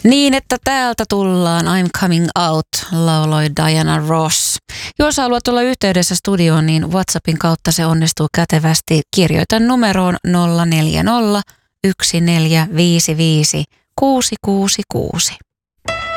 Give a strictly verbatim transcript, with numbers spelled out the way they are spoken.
Niin, että täältä tullaan, I'm coming out, lauloi Diana Ross. Jos haluat olla yhteydessä studioon, niin WhatsAppin kautta se onnistuu kätevästi. Kirjoita numeroon nolla neljä nolla, yksi neljä viisi viisi, kuusi kuusi kuusi.